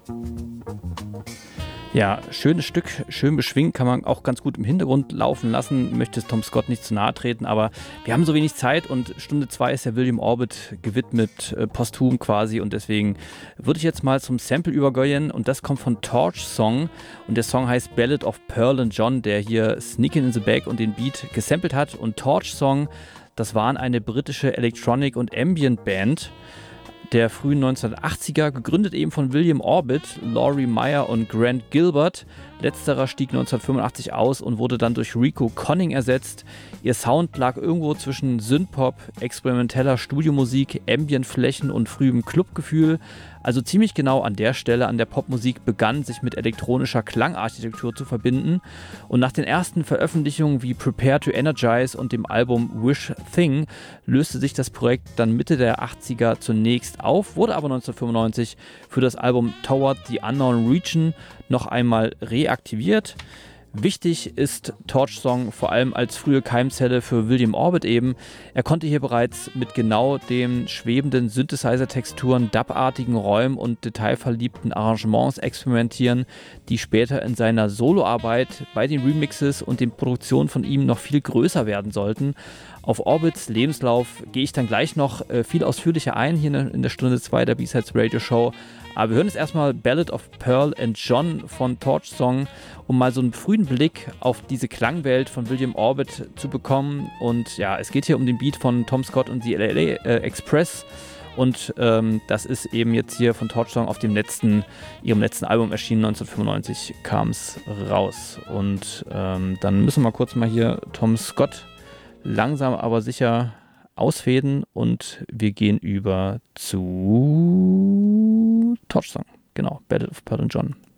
Ja, schönes Stück, schön beschwingt, kann man auch ganz gut im Hintergrund laufen lassen, möchte es Tom Scott nicht zu nahe treten, aber wir haben so wenig Zeit und Stunde 2 ist ja William Orbit gewidmet, posthum quasi, und deswegen würde ich jetzt mal zum Sample übergehen, und das kommt von Torch Song, und der Song heißt Ballad of Pearl and John, der hier Sneakin' in the Back und den Beat gesampelt hat. Und Torch Song, das waren eine britische Electronic- und Ambient-Band der frühen 1980er, gegründet eben von William Orbit, Laurie Meyer und Grant Gilbert. Letzterer stieg 1985 aus und wurde dann durch Rico Conning ersetzt. Ihr Sound lag irgendwo zwischen Synthpop, experimenteller Studiomusik, Ambientflächen und frühem Clubgefühl. Also ziemlich genau an der Stelle an der Popmusik begann, sich mit elektronischer Klangarchitektur zu verbinden. Und nach den ersten Veröffentlichungen wie Prepare to Energize und dem Album Wish Thing löste sich das Projekt dann Mitte der 80er zunächst auf, wurde aber 1995 für das Album Toward the Unknown Region noch einmal reaktiviert. Wichtig ist Torch Song vor allem als frühe Keimzelle für William Orbit eben. Er konnte hier bereits mit genau den schwebenden Synthesizer-Texturen, Dub-artigen Räumen und detailverliebten Arrangements experimentieren, die später in seiner Soloarbeit bei den Remixes und den Produktionen von ihm noch viel größer werden sollten. Auf Orbits Lebenslauf gehe ich dann gleich noch viel ausführlicher ein, hier in der Stunde 2 der B-Sides Radio Show. Aber wir hören jetzt erstmal Ballad of Pearl and John von Torch Song, um mal so einen frühen Blick auf diese Klangwelt von William Orbit zu bekommen. Und ja, es geht hier um den Beat von Tom Scott und die LA Express. Und das ist eben jetzt hier von Torch Song auf ihrem letzten Album erschienen, 1995 kam es raus. Und dann müssen wir kurz mal hier Tom Scott langsam aber sicher ausfäden und wir gehen über zu Torch Song. Genau, Ballad of Pearl and John.